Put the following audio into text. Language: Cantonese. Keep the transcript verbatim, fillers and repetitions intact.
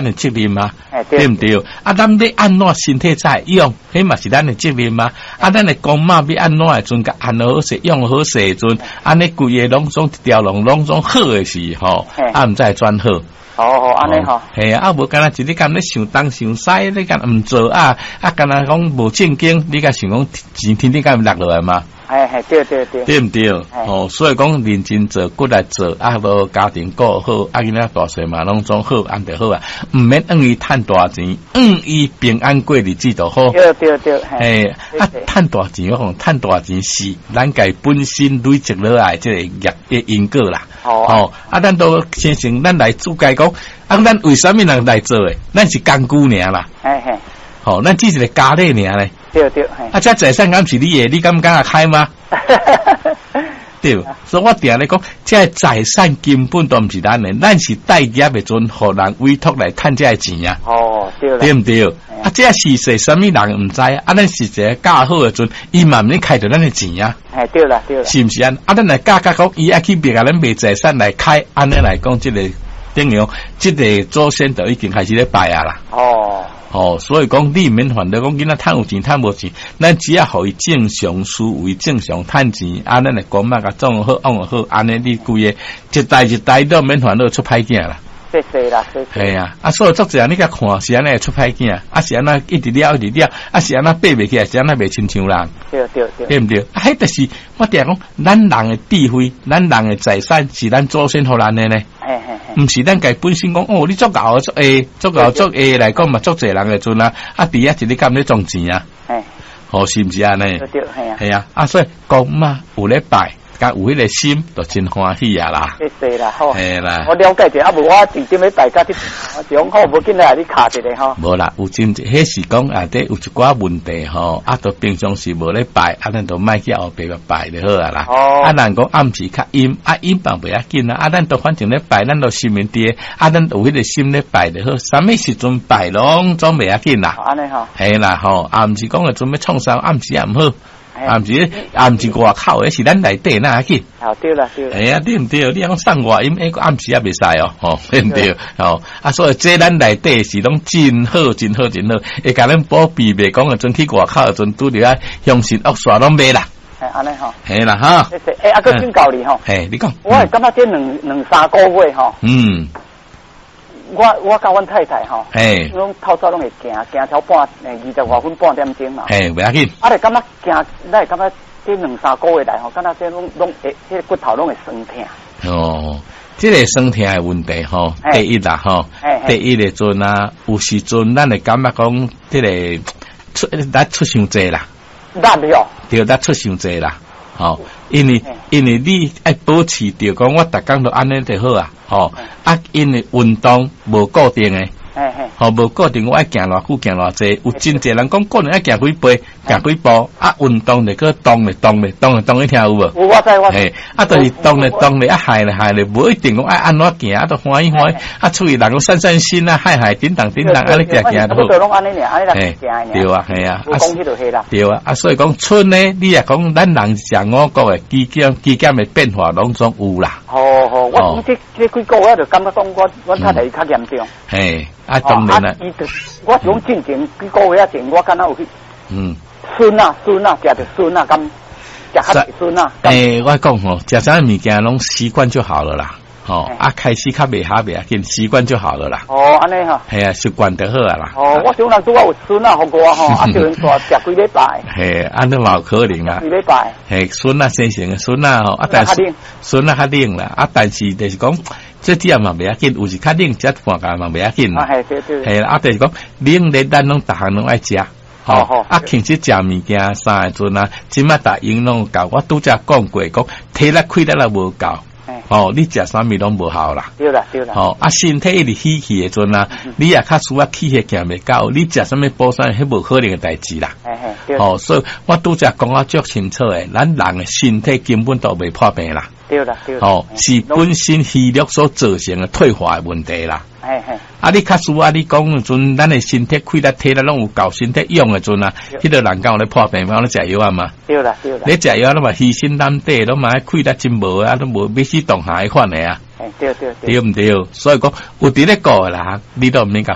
的责任嘛，对唔对？啊，咱要按怎身体才会用，迄嘛是咱的责任嘛。啊，咱的公妈要按怎的阵，甲按好势，用好势的阵，安尼规个拢总一条龙拢总好的时候，啊，毋再转好。 好好，安尼吼。 系啊，啊无干那一日干咧想东想西，你干毋做啊？啊，干那讲无正经，你甲想讲钱天天干落落来嘛？ 哎哎，对对对， 对唔对？哦，所以讲认真做，过来做，啊，无家庭过好，啊，囡仔大细嘛，拢总好，安得好啊，毋免用伊趁大钱，用伊平安过日子就好。 对对对， 诶，啊，趁大钱，我讲趁大钱是咱家本身累积落来即个业嘅因果啦。哦，啊，咱都先生，咱来主解讲，啊，咱为什么人来做诶？咱是工具尔啦。哎嘿，好，咱只是个家底尔咧。对对，啊，这财产敢是你的，你敢敢开吗？对，所以我定咧讲，这财产根本都毋是咱的，咱是待业的阵，互人委托来趁这钱啊。哦，对啦，对唔对？啊，这事实什么人毋知啊？咱是一个教好的阵，伊嘛毋免开着咱的钱啊。哎，对啦，对啦，是毋是啊？啊，咱来教教讲，伊爱去别个咱卖财产来开，安尼来讲，这个等于这个祖先就已经开始咧拜啊啦。哦。哦，所以讲你免烦恼，讲囡仔趁有钱趁无钱，咱只要互伊正常思维、正常趁钱，啊，咱来讲嘛，甲种好、用好，安尼你规个一代一代都免烦恼出歹囝啦。谢谢啦，谢谢。系啊，啊，所以作者你甲看是安尼出歹囝，啊是安尼一直了一直了，啊是安尼爬袂起来，是安尼袂亲像人。对对对，对唔对？啊，迄就是我定讲，咱人的智慧，咱人的财产是咱祖先互咱的呢。嘿嘿嘿，唔是咱家本身讲哦，你足够足 A， 足够足 A 来讲嘛，足济人的阵啊，啊，伫遐一日干咧赚钱啊。嘿，好是唔是安尼？对对，系啊，系啊，啊，所以讲嘛，有咧拜。甲有迄个心，就真欢喜啊啦！谢谢啦，好，系啦，我了解者，啊无我直接咧大家啲，上好无紧来你卡一个吼。无啦，有真，迄是讲啊，啲有一寡问题吼，啊，都平常时无咧拜，啊，咱都莫去后壁个拜就好啊啦。哦，啊，人讲暗时较阴，啊阴放袂要紧啊，啊，咱都反正咧拜，咱都心面啲，啊，咱有迄个心咧拜就好，啥物时阵拜拢总袂要紧啦。安尼吼，系啦吼，啊，毋是讲个准备创啥，暗时也毋好。啊，毋是，啊，毋是外口，迄是咱内底哪去？好对啦，对。哎呀，对唔对？你讲送外音，迄个暗时也袂使哦，吼，对唔对？哦，啊，所以这咱内底是拢真好，真好，真好，会甲咱保庇，袂讲个阵去外口，阵拄着啊，凶神恶煞拢袂啦。系安尼吼。系啦，哈。诶，啊，个请教你吼。嘿，你讲。我系感觉这两两三个月吼。嗯。我我甲阮太太吼，嘿，拢透早拢会行，行超半诶二十外分半点钟嘛，嘿，袂要紧。啊，咧感觉行，咱会感觉这两三个月来吼，感觉这拢拢会，迄个骨头拢会酸痛。哦，这个酸痛的问题吼，第一啦吼，第一个阵啊，有时阵咱会感觉讲，这个出咱出伤济啦，咱对哦，对，咱出伤济啦。吼，因为因为你爱保持着讲，我逐工都安尼就好啊。吼，啊，因为运动无固定诶，吼无固定，我爱行偌久行偌济，有真侪人讲可能爱行几倍，行几步，啊，运动就去动咧动咧动咧动，你听有无？有我知我。嘿，啊，就是动咧动咧，啊，害咧害咧，无一定讲爱安怎行，啊，都欢喜欢喜，啊，出去人讲散散心啊，害害叮当叮当，安尼行行都好。嘿，对啊，系啊，啊，对啊，啊，所以讲春咧，你也讲咱人上我国诶基建基建诶变化拢总有啦。好好，我这这几个月就感觉讲我我太太较严重。嘿，啊当然啦。伊就我是讲进前几个月前，我敢若有去。嗯。孙啊孙啊，食着孙啊，咁食较孙啊。诶，我讲吼，食啥物件拢习惯就好了啦。哦，啊，开始较袂下袂要紧，习惯就好了啦。哦，安尼哈。系啊，习惯就好啊啦。哦，我想人拄我有孙啊，互我吼，啊，叫人带食几礼拜。嘿，安尼嘛有可能啦。几礼拜。嘿，孙啊，先生，孙啊吼，啊，但是孙啊较冷啦，啊，但是就是讲。这点嘛袂要紧，有时较冷，食半干嘛袂要紧啦。啊，系对对。系啦，啊，就是讲冷咧，咱拢逐项拢爱食。吼、哦，啊，平时食物件啥个阵啊，即马大营拢够。我拄则讲过，讲体力亏得啦无够。哦，你食啥物拢无效啦。对啦，对啦。哦，啊，身体一直虚气的阵啊，你也较需要气血行袂够，你食啥物补充，迄无可能嘅代志啦。嘿嘿，对。哦，所以我拄则讲啊，足清楚诶，咱人嘅身体根本都未破病啦。对啦，对啦。哦，是本身虚力所造成嘅退化嘅问题啦。嘿嘿。啊，你较需要你讲嘅阵，咱嘅身体亏得体力拢有够，身体用嘅阵啊，迄个人讲咧破病，讲咧食药啊嘛。对啦，对啦。你食药，你嘛牺牲担底，拢嘛亏得真无啊，都无必须动下款诶啊。对对对。对唔对？所以讲有伫咧讲啦，你都唔免甲。